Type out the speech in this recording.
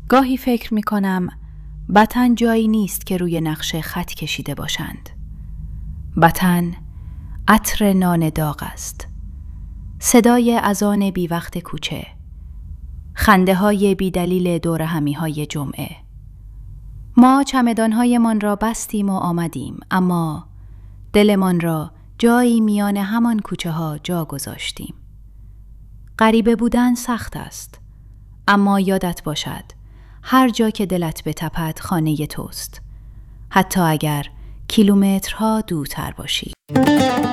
گاهی فکر می کنم وطن جایی نیست که روی نقشه خط کشیده باشند. وطن عطر نان داغ است، صدای اذان بی وقت کوچه، خنده های بی دلیل دور همی های جمعه. ما چمدان‌هایمان را بستیم و آمدیم، اما دلمان را جایی میان همان کوچه ها جا گذاشتیم. غریبه بودن سخت است، اما یادت باشد هر جا که دلت بتپد خانه توست، حتی اگر کیلومترها دورتر باشی.